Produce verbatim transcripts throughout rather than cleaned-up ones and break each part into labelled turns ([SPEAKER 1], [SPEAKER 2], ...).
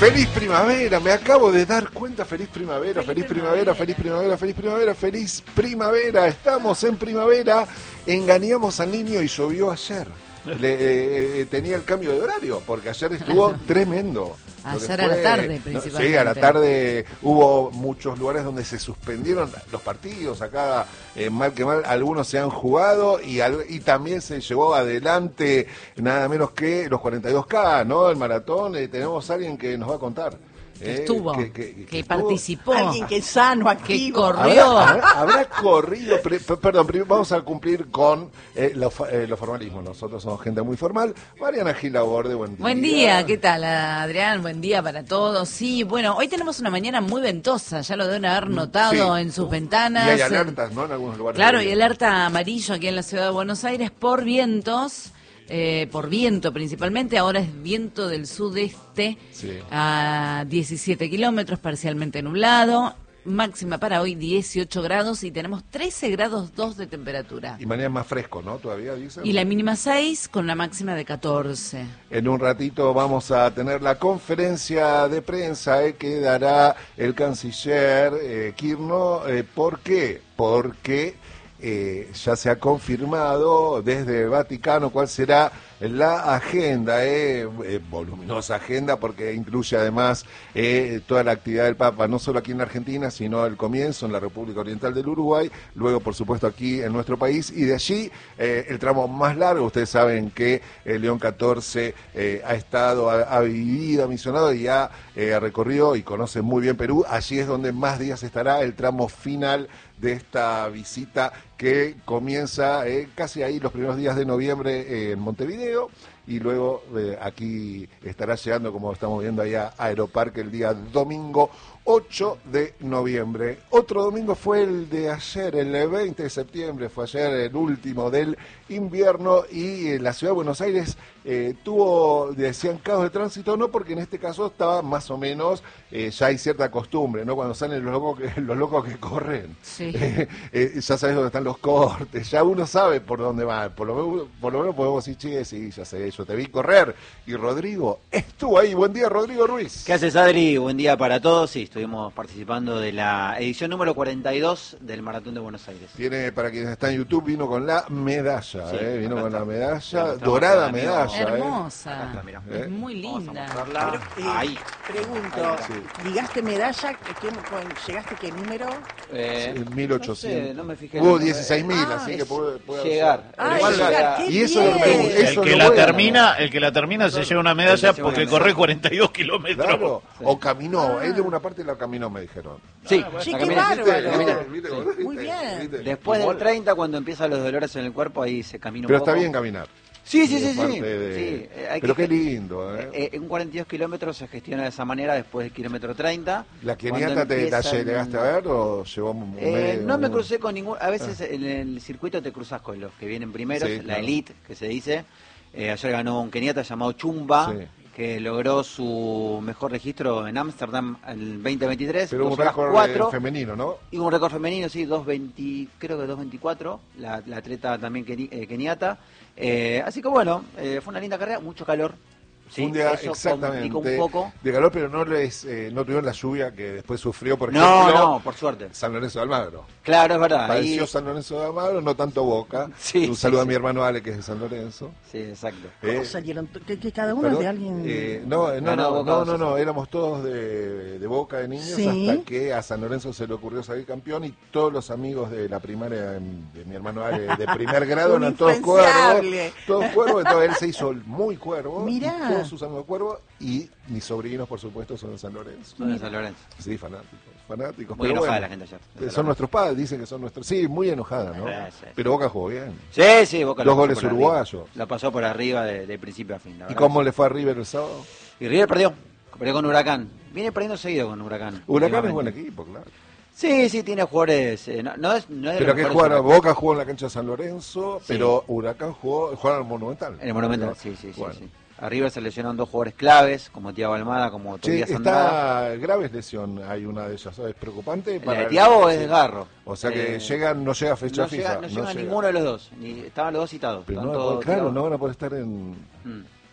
[SPEAKER 1] Feliz primavera, me acabo de dar cuenta, feliz primavera, feliz,
[SPEAKER 2] Feliz
[SPEAKER 1] primavera,
[SPEAKER 2] primavera.
[SPEAKER 1] feliz primavera, feliz primavera, feliz primavera, estamos en primavera, engañamos al niño y llovió ayer. Le, eh, tenía el cambio de horario, porque ayer estuvo tremendo. Lo que
[SPEAKER 2] Ayer a la tarde,
[SPEAKER 1] no,
[SPEAKER 2] principalmente.
[SPEAKER 1] Sí, a la tarde hubo muchos lugares donde se suspendieron los partidos, acá eh, mal que mal, algunos se han jugado y, al, y también se llevó adelante nada menos que los cuarenta y dos K, ¿no? El maratón, eh, tenemos a alguien que nos va a contar.
[SPEAKER 2] Que
[SPEAKER 1] Eh,
[SPEAKER 2] estuvo,
[SPEAKER 1] que,
[SPEAKER 2] que,
[SPEAKER 1] que,
[SPEAKER 2] que
[SPEAKER 1] estuvo.
[SPEAKER 2] participó,
[SPEAKER 3] Alguien que es sano,
[SPEAKER 2] que
[SPEAKER 3] activo.
[SPEAKER 2] corrió.
[SPEAKER 1] ¿Habrá, habrá, habrá corrido? Pre, perdón, primero vamos a cumplir con eh, los eh, lo formalismos. Nosotros somos gente muy formal. Mariana Gil Laborde, buen día.
[SPEAKER 2] Buen día, ¿qué tal, Adrián? Buen día para todos. Sí, bueno, hoy tenemos una mañana muy ventosa, ya lo deben haber notado
[SPEAKER 1] Sí.
[SPEAKER 2] en sus ventanas.
[SPEAKER 1] Y hay alertas, ¿no? En algunos lugares.
[SPEAKER 2] Claro, y alerta amarillo aquí en la ciudad de Buenos Aires por vientos. Eh, por viento principalmente, ahora es viento del sudeste
[SPEAKER 1] Sí.
[SPEAKER 2] a diecisiete kilómetros, parcialmente nublado, máxima para hoy dieciocho grados y tenemos trece grados dos de temperatura.
[SPEAKER 1] Y mañana es más fresco, ¿no? Todavía dicen.
[SPEAKER 2] Y la mínima seis con la máxima de catorce.
[SPEAKER 1] En un ratito vamos a tener la conferencia de prensa eh, que dará el canciller eh, Kirchner. Eh, ¿Por qué? Porque Eh, ya se ha confirmado desde el Vaticano cuál será la agenda, eh, eh, voluminosa agenda, porque incluye además eh, toda la actividad del Papa, no solo aquí en la Argentina, sino el comienzo en la República Oriental del Uruguay, luego por supuesto aquí en nuestro país, y de allí eh, el tramo más largo. Ustedes saben que eh, León catorce eh, ha estado, ha, ha vivido, ha misionado y ha eh, recorrido y conoce muy bien Perú. Allí es donde más días estará el tramo final de esta visita que comienza eh, casi ahí los primeros días de noviembre eh, en Montevideo y luego eh, aquí estará llegando, como estamos viendo allá, a Aeroparque el día domingo ocho de noviembre. Otro domingo fue el de ayer, el veinte de septiembre, fue ayer el último del invierno y eh, la ciudad de Buenos Aires eh, tuvo, decían, caos de tránsito, no porque en este caso estaba más o menos, eh, ya hay cierta costumbre, ¿no? Cuando salen los locos que, los locos que corren,
[SPEAKER 2] Sí.
[SPEAKER 1] eh, eh, ya sabes dónde están los cortes, ya uno sabe por dónde va, por lo menos, por lo menos podemos decir, che, sí, ya sé, yo te vi correr, y Rodrigo estuvo ahí. Buen día, Rodrigo Ruiz.
[SPEAKER 4] ¿Qué haces, Adri? Buen día para todos. Sí, estuvimos participando de la edición número cuarenta y dos del Maratón de Buenos Aires.
[SPEAKER 1] Tiene, para quienes están en YouTube, vino con la medalla,
[SPEAKER 4] Sí,
[SPEAKER 1] eh, vino
[SPEAKER 4] acá
[SPEAKER 1] con
[SPEAKER 4] está.
[SPEAKER 1] la
[SPEAKER 4] La
[SPEAKER 1] medalla,
[SPEAKER 4] mostramos
[SPEAKER 1] dorada
[SPEAKER 4] acá,
[SPEAKER 1] medalla.
[SPEAKER 4] amigo.
[SPEAKER 1] eh.
[SPEAKER 2] Hermosa,
[SPEAKER 4] Acá está, mirá.
[SPEAKER 2] es muy
[SPEAKER 4] Vamos a
[SPEAKER 2] linda.
[SPEAKER 4] mostrarla.
[SPEAKER 3] Pero, eh,
[SPEAKER 4] Ahí.
[SPEAKER 3] Pregunto,
[SPEAKER 1] Sí.
[SPEAKER 3] ¿ligaste medalla? ¿Qué, con- ¿Llegaste qué número?
[SPEAKER 4] Eh,
[SPEAKER 1] Sí, mil ochocientos.
[SPEAKER 4] No sé, no me fijé.
[SPEAKER 1] Hubo
[SPEAKER 4] el número.
[SPEAKER 1] dieciséis mil,
[SPEAKER 4] Ah,
[SPEAKER 1] así que
[SPEAKER 4] es
[SPEAKER 1] puede, puede
[SPEAKER 4] llegar.
[SPEAKER 3] Ah,
[SPEAKER 4] Igual
[SPEAKER 3] llegar,
[SPEAKER 4] la-
[SPEAKER 3] qué
[SPEAKER 1] Y eso es lo que me
[SPEAKER 3] bien.
[SPEAKER 1] gusta,
[SPEAKER 5] El
[SPEAKER 1] eso
[SPEAKER 5] que
[SPEAKER 1] es
[SPEAKER 5] la
[SPEAKER 1] lo bueno.
[SPEAKER 5] termina, el que la termina se lleva una medalla
[SPEAKER 4] Se lleva
[SPEAKER 5] porque
[SPEAKER 4] una
[SPEAKER 5] corre
[SPEAKER 4] medalla.
[SPEAKER 5] cuarenta y dos kilómetros.
[SPEAKER 1] Claro,
[SPEAKER 4] Sí.
[SPEAKER 1] o caminó, él de una parte la caminó, me dijeron.
[SPEAKER 4] Sí,
[SPEAKER 3] Che,
[SPEAKER 4] la
[SPEAKER 3] qué
[SPEAKER 4] camina-
[SPEAKER 3] bárbaro.
[SPEAKER 4] la camina.
[SPEAKER 1] ¿Viste?
[SPEAKER 4] Sí.
[SPEAKER 1] ¿Viste?
[SPEAKER 3] Muy bien.
[SPEAKER 1] ¿Viste?
[SPEAKER 4] Después del treinta, cuando empiezan los dolores en el cuerpo, ahí se camina un
[SPEAKER 1] Pero
[SPEAKER 4] poco.
[SPEAKER 1] está bien caminar.
[SPEAKER 4] Sí, sí, sí,
[SPEAKER 1] Es
[SPEAKER 4] sí.
[SPEAKER 1] parte de-
[SPEAKER 4] Sí, eh, hay
[SPEAKER 1] Pero
[SPEAKER 4] que-
[SPEAKER 1] qué lindo, ¿eh?
[SPEAKER 4] Eh, eh, un cuarenta y dos kilómetros se gestiona de esa manera después del kilómetro treinta.
[SPEAKER 1] ¿La
[SPEAKER 4] Cuando
[SPEAKER 1] keniata te la
[SPEAKER 4] empiezan-
[SPEAKER 1] llegaste a ver o llevó un
[SPEAKER 4] Eh,
[SPEAKER 1] medio,
[SPEAKER 4] no me
[SPEAKER 1] un-
[SPEAKER 4] crucé con ningún. A veces en el circuito te cruzas con los que vienen primeros,
[SPEAKER 1] Sí,
[SPEAKER 4] la
[SPEAKER 1] claro.
[SPEAKER 4] elite que se dice. Eh, ayer ganó un keniata llamado Chumba,
[SPEAKER 1] Sí.
[SPEAKER 4] que logró su mejor registro en Ámsterdam el veinte veintitrés.
[SPEAKER 1] Pero un
[SPEAKER 4] dos horas
[SPEAKER 1] récord eh,
[SPEAKER 4] cuatro,
[SPEAKER 1] femenino, ¿no?
[SPEAKER 4] y un récord femenino, sí, dos veinte, creo que dos veinticuatro, la, la atleta también keni- eh, keniata. Eh, así que bueno, eh, fue una linda carrera, mucho calor. Sí,
[SPEAKER 1] un día
[SPEAKER 4] eso
[SPEAKER 1] exactamente
[SPEAKER 4] complicó un poco.
[SPEAKER 1] de calor, pero no les eh, no tuvieron la lluvia que después sufrió, por
[SPEAKER 4] No,
[SPEAKER 1] ejemplo,
[SPEAKER 4] no, por suerte.
[SPEAKER 1] San Lorenzo de Almagro.
[SPEAKER 4] Claro, es verdad.
[SPEAKER 1] Padeció
[SPEAKER 4] ahí-
[SPEAKER 1] San Lorenzo de Almagro, no tanto Boca.
[SPEAKER 4] Sí,
[SPEAKER 1] un
[SPEAKER 4] sí,
[SPEAKER 1] saludo a
[SPEAKER 4] sí.
[SPEAKER 1] mi hermano Ale, que es de San Lorenzo.
[SPEAKER 4] Sí, exacto.
[SPEAKER 3] ¿Cómo
[SPEAKER 1] Eh,
[SPEAKER 3] salieron? ¿Que, que cada uno
[SPEAKER 1] Perdón,
[SPEAKER 3] es de alguien?
[SPEAKER 1] eh, no, eh, no,
[SPEAKER 4] Ganó
[SPEAKER 1] no,
[SPEAKER 4] Boca
[SPEAKER 1] no,
[SPEAKER 4] dos a
[SPEAKER 1] no, no,
[SPEAKER 4] cero.
[SPEAKER 1] éramos todos de, de Boca de niños
[SPEAKER 3] Sí.
[SPEAKER 1] hasta que a San Lorenzo se le ocurrió salir campeón y todos los amigos de la primaria de, de mi hermano Ale de primer grado
[SPEAKER 3] Un
[SPEAKER 1] eran todos cuervos,
[SPEAKER 3] influenciable.
[SPEAKER 1] todos cuervos, entonces él se hizo muy cuervo,
[SPEAKER 3] Mirá.
[SPEAKER 1] y todos sus amigos cuervos y mis sobrinos, por supuesto, son de San Lorenzo.
[SPEAKER 4] Son de San Lorenzo.
[SPEAKER 1] Sí, fanáticos, fanáticos.
[SPEAKER 4] Muy
[SPEAKER 1] pero
[SPEAKER 4] enojada
[SPEAKER 1] bueno,
[SPEAKER 4] la gente ayer. de
[SPEAKER 1] eh,
[SPEAKER 4] San
[SPEAKER 1] son
[SPEAKER 4] Lorenzo.
[SPEAKER 1] nuestros padres, dicen que son nuestros, sí, muy enojada, ¿no?
[SPEAKER 4] Sí, sí.
[SPEAKER 1] Pero Boca jugó bien.
[SPEAKER 4] Sí, sí, Boca
[SPEAKER 1] Dos
[SPEAKER 4] lo pasó
[SPEAKER 1] goles
[SPEAKER 4] por arriba.
[SPEAKER 1] uruguayos.
[SPEAKER 4] Lo pasó por arriba de, de principio a fin. la
[SPEAKER 1] ¿Y
[SPEAKER 4] verdad.
[SPEAKER 1] cómo le fue a River el sábado?
[SPEAKER 4] Y River perdió. Perdió con Huracán. Viene perdiendo seguido con Huracán.
[SPEAKER 1] Huracán es buen
[SPEAKER 4] últimamente.
[SPEAKER 1] equipo, claro.
[SPEAKER 4] Sí, sí, tiene jugadores. eh, no, no es, no es de
[SPEAKER 1] Pero
[SPEAKER 4] los
[SPEAKER 1] que
[SPEAKER 4] mejores
[SPEAKER 1] jugaron,
[SPEAKER 4] Huracán.
[SPEAKER 1] Boca jugó en la cancha de San Lorenzo,
[SPEAKER 4] Sí.
[SPEAKER 1] pero Huracán jugó, jugaron en el Monumental.
[SPEAKER 4] En el Monumental,
[SPEAKER 1] ¿No?
[SPEAKER 4] sí, sí, sí.
[SPEAKER 1] Bueno.
[SPEAKER 4] sí. A River se lesionaron dos jugadores claves, como Thiago Almada, como
[SPEAKER 1] Sí,
[SPEAKER 4] Tobias Andrada.
[SPEAKER 1] está grave lesión, hay una de ellas, ¿sabes? Preocupante.
[SPEAKER 4] La
[SPEAKER 1] para
[SPEAKER 4] de
[SPEAKER 1] el-
[SPEAKER 4] Thiago es
[SPEAKER 1] sí.
[SPEAKER 4] desgarro.
[SPEAKER 1] O sea que
[SPEAKER 4] Eh,
[SPEAKER 1] llegan, no llega fecha
[SPEAKER 4] no
[SPEAKER 1] FIFA.
[SPEAKER 4] llega, no llega ninguno de los dos. Ni, estaban los dos citados.
[SPEAKER 1] Pero
[SPEAKER 4] tanto
[SPEAKER 1] no, claro,
[SPEAKER 4] Thiago-
[SPEAKER 1] no van a poder estar en...
[SPEAKER 4] Mm.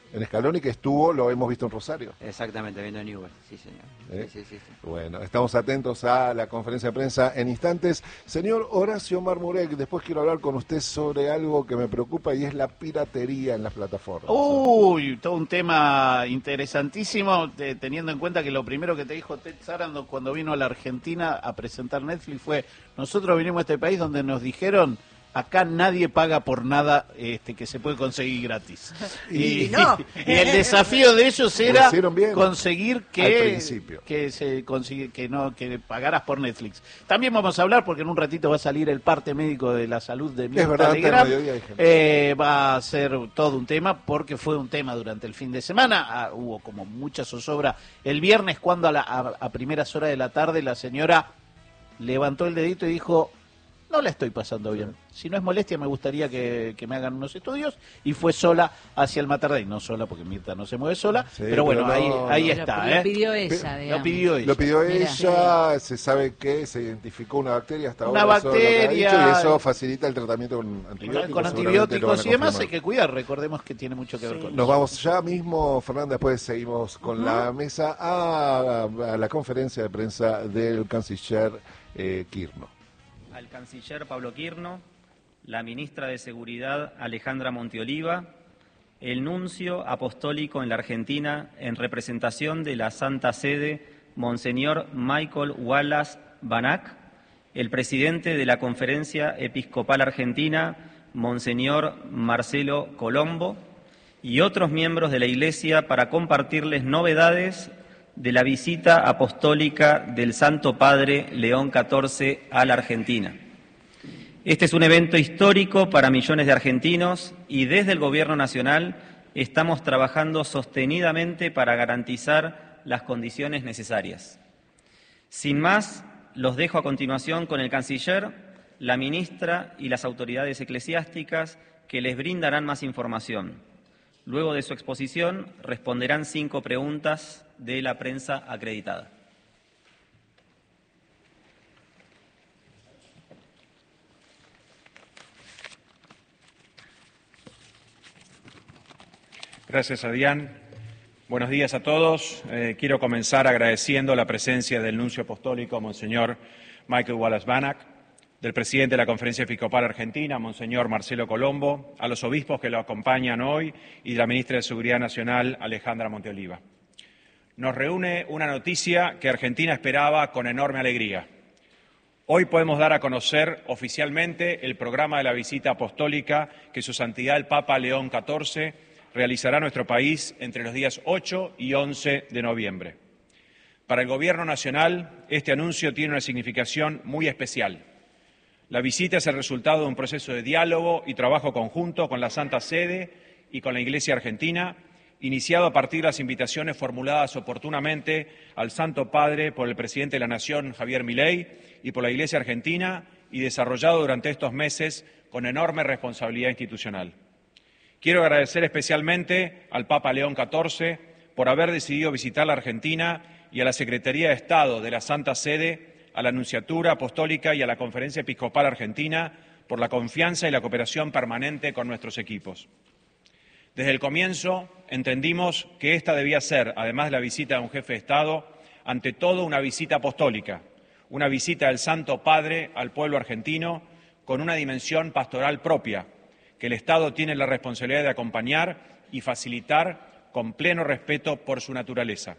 [SPEAKER 1] En Scaloni, que estuvo, lo hemos visto en Rosario.
[SPEAKER 4] Exactamente, viendo Newell, sí señor.
[SPEAKER 1] ¿Eh?
[SPEAKER 4] Sí, sí, sí, sí.
[SPEAKER 1] Bueno, estamos atentos a la conferencia de prensa en instantes. Señor Horacio Marmurek, después quiero hablar con usted sobre algo que me preocupa y es la piratería en las plataformas.
[SPEAKER 5] Uy, todo un tema interesantísimo, de- teniendo en cuenta que lo primero que te dijo Ted Sarandos cuando vino a la Argentina a presentar Netflix fue: nosotros vinimos a este país donde nos dijeron, acá nadie paga por nada este, que se puede conseguir gratis.
[SPEAKER 3] Y no.
[SPEAKER 5] y el desafío de ellos era
[SPEAKER 1] Lo hicieron bien.
[SPEAKER 5] conseguir
[SPEAKER 1] Al
[SPEAKER 5] que,
[SPEAKER 1] principio.
[SPEAKER 5] que se consigue, que no que pagaras por Netflix. También vamos a hablar, porque en un ratito va a salir el parte médico de la salud de Mirta
[SPEAKER 1] verdad, antes del
[SPEAKER 5] Legrand.
[SPEAKER 1] mediodía hay gente.
[SPEAKER 5] Eh, va a ser todo un tema, porque fue un tema durante el fin de semana. Ah, hubo como mucha zozobra el viernes, cuando a, la- a- a primeras horas de la tarde la señora levantó el dedito y dijo: no la estoy pasando bien. Si no es molestia, me gustaría que, que me hagan unos estudios. Y fue sola hacia el Mater Dei. No sola, porque Mirta no se mueve sola.
[SPEAKER 1] Sí,
[SPEAKER 5] pero bueno,
[SPEAKER 1] pero
[SPEAKER 5] ahí,
[SPEAKER 1] no,
[SPEAKER 5] ahí
[SPEAKER 1] no.
[SPEAKER 5] está.
[SPEAKER 2] Lo
[SPEAKER 5] ¿eh?
[SPEAKER 2] pidió ella,
[SPEAKER 1] Lo
[SPEAKER 2] digamos.
[SPEAKER 5] Lo pidió ella.
[SPEAKER 1] Lo pidió
[SPEAKER 2] Mira.
[SPEAKER 1] ella, se sabe que se identificó una bacteria hasta
[SPEAKER 5] Una
[SPEAKER 1] ahora. eso es lo que ha
[SPEAKER 5] bacteria.
[SPEAKER 1] dicho, y eso facilita el tratamiento con
[SPEAKER 5] Con,
[SPEAKER 1] antibióticos.
[SPEAKER 5] con
[SPEAKER 1] seguramente lo
[SPEAKER 5] antibióticos
[SPEAKER 1] van a
[SPEAKER 5] y demás
[SPEAKER 1] confirmar.
[SPEAKER 5] hay que cuidar. Recordemos que tiene mucho que ver con
[SPEAKER 1] Nos
[SPEAKER 5] eso.
[SPEAKER 1] vamos ya mismo, Fernanda, después seguimos con la mesa a, a la conferencia de prensa del canciller eh, Quirno.
[SPEAKER 6] Al canciller Pablo Quirno, la ministra de Seguridad Alejandra Monteoliva, el nuncio apostólico en la Argentina en representación de la Santa Sede, Monseñor Michael Wallace Banac, el presidente de la Conferencia Episcopal Argentina, Monseñor Marcelo Colombo, y otros miembros de la Iglesia para compartirles novedades de la visita apostólica del Santo Padre León catorce a la Argentina. Este es un evento histórico para millones de argentinos y desde el Gobierno Nacional estamos trabajando sostenidamente para garantizar las condiciones necesarias. Sin más, los dejo a continuación con el canciller, la ministra y las autoridades eclesiásticas que les brindarán más información. Luego de su exposición responderán cinco preguntas de la prensa acreditada.
[SPEAKER 7] Gracias, Adrián. Buenos días a todos. Eh, quiero comenzar agradeciendo la presencia del nuncio apostólico, Monseñor Michael Wallace Banac, del presidente de la Conferencia Episcopal Argentina, Monseñor Marcelo Colombo, a los obispos que lo acompañan hoy y de la ministra de Seguridad Nacional, Alejandra Monteoliva. Nos reúne una noticia que Argentina esperaba con enorme alegría. Hoy podemos dar a conocer oficialmente el programa de la visita apostólica que Su Santidad el Papa León catorce realizará a nuestro país entre los días ocho y once de noviembre. Para el Gobierno Nacional, este anuncio tiene una significación muy especial. La visita es el resultado de un proceso de diálogo y trabajo conjunto con la Santa Sede y con la Iglesia Argentina, iniciado a partir de las invitaciones formuladas oportunamente al Santo Padre por el presidente de la Nación, Javier Milei, y por la Iglesia Argentina, y desarrollado durante estos meses con enorme responsabilidad institucional. Quiero agradecer especialmente al Papa León catorce por haber decidido visitar la Argentina y a la Secretaría de Estado de la Santa Sede, a la Nunciatura Apostólica y a la Conferencia Episcopal Argentina por la confianza y la cooperación permanente con nuestros equipos. Desde el comienzo entendimos que esta debía ser, además de la visita de un jefe de Estado, ante todo una visita apostólica, una visita del Santo Padre al pueblo argentino con una dimensión pastoral propia, que el Estado tiene la responsabilidad de acompañar y facilitar con pleno respeto por su naturaleza.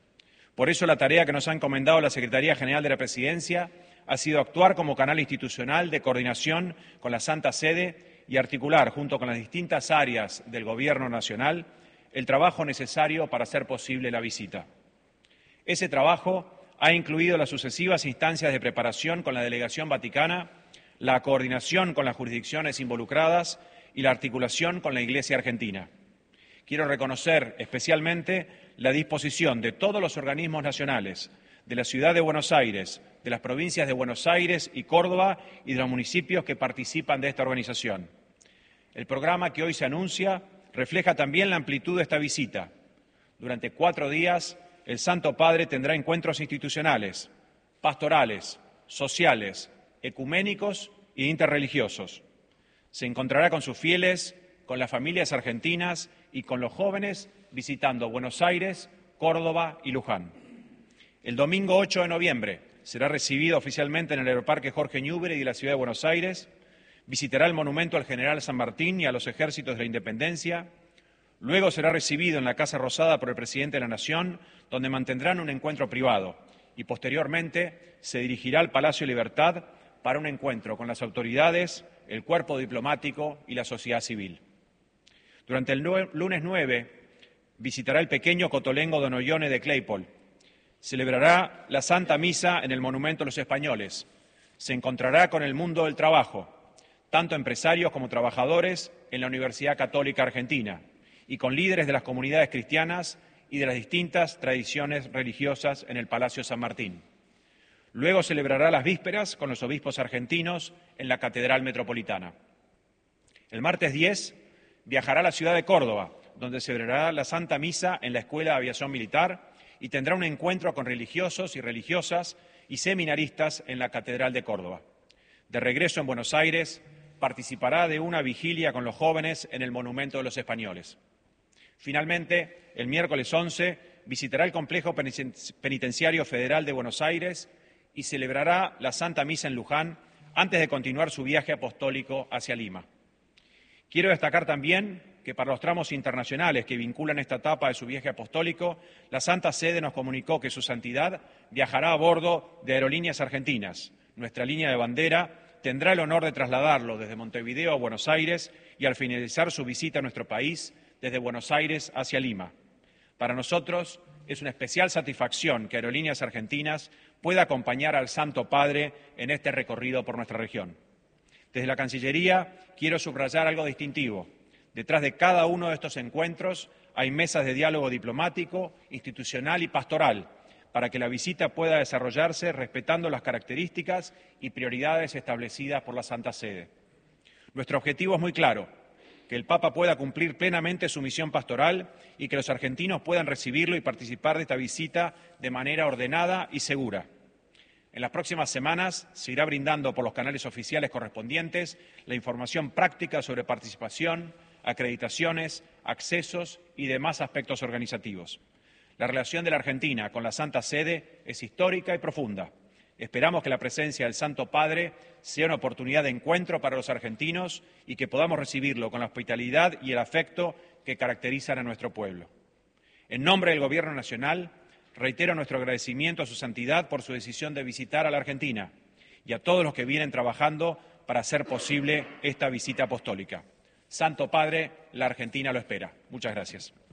[SPEAKER 7] Por eso la tarea que nos ha encomendado la Secretaría General de la Presidencia ha sido actuar como canal institucional de coordinación con la Santa Sede y articular, junto con las distintas áreas del Gobierno Nacional, el trabajo necesario para hacer posible la visita. Ese trabajo ha incluido las sucesivas instancias de preparación con la Delegación Vaticana, la coordinación con las jurisdicciones involucradas y la articulación con la Iglesia Argentina. Quiero reconocer especialmente la disposición de todos los organismos nacionales, de la Ciudad de Buenos Aires, de las provincias de Buenos Aires y Córdoba y de los municipios que participan de esta organización. El programa que hoy se anuncia refleja también la amplitud de esta visita. Durante cuatro días, el Santo Padre tendrá encuentros institucionales, pastorales, sociales, ecuménicos e interreligiosos. Se encontrará con sus fieles, con las familias argentinas y con los jóvenes visitando Buenos Aires, Córdoba y Luján. El domingo ocho de noviembre será recibido oficialmente en el Aeroparque Jorge Newbery de la Ciudad de Buenos Aires, visitará el monumento al general San Martín y a los ejércitos de la Independencia. Luego será recibido en la Casa Rosada por el presidente de la Nación, donde mantendrán un encuentro privado, y posteriormente se dirigirá al Palacio Libertad para un encuentro con las autoridades, el cuerpo diplomático y la sociedad civil. Durante el lunes nueve visitará el pequeño Cotolengo Don Ollone de Claypole. Celebrará la Santa Misa en el Monumento a los Españoles. Se encontrará con el mundo del trabajo, tanto empresarios como trabajadores, en la Universidad Católica Argentina, y con líderes de las comunidades cristianas y de las distintas tradiciones religiosas en el Palacio San Martín. Luego celebrará las vísperas con los obispos argentinos en la Catedral Metropolitana. El martes diez viajará a la ciudad de Córdoba, donde celebrará la Santa Misa en la Escuela de Aviación Militar y tendrá un encuentro con religiosos y religiosas y seminaristas en la Catedral de Córdoba. De regreso en Buenos Aires, participará de una vigilia con los jóvenes en el Monumento de los Españoles. Finalmente, el miércoles once, visitará el Complejo Penitenciario Federal de Buenos Aires y celebrará la Santa Misa en Luján antes de continuar su viaje apostólico hacia Lima. Quiero destacar también que para los tramos internacionales que vinculan esta etapa de su viaje apostólico, la Santa Sede nos comunicó que su santidad viajará a bordo de Aerolíneas Argentinas. Nuestra línea de bandera tendrá el honor de trasladarlo desde Montevideo a Buenos Aires y al finalizar su visita a nuestro país, desde Buenos Aires hacia Lima. Para nosotros es una especial satisfacción que Aerolíneas Argentinas pueda acompañar al Santo Padre en este recorrido por nuestra región. Desde la Cancillería quiero subrayar algo distintivo. Detrás de cada uno de estos encuentros hay mesas de diálogo diplomático, institucional y pastoral, para que la visita pueda desarrollarse respetando las características y prioridades establecidas por la Santa Sede. Nuestro objetivo es muy claro: que el Papa pueda cumplir plenamente su misión pastoral y que los argentinos puedan recibirlo y participar de esta visita de manera ordenada y segura. En las próximas semanas se irá brindando por los canales oficiales correspondientes la información práctica sobre participación, acreditaciones, accesos y demás aspectos organizativos. La relación de la Argentina con la Santa Sede es histórica y profunda. Esperamos que la presencia del Santo Padre sea una oportunidad de encuentro para los argentinos y que podamos recibirlo con la hospitalidad y el afecto que caracterizan a nuestro pueblo. En nombre del Gobierno Nacional, reitero nuestro agradecimiento a su santidad por su decisión de visitar a la Argentina y a todos los que vienen trabajando para hacer posible esta visita apostólica. Santo Padre, la Argentina lo espera. Muchas gracias.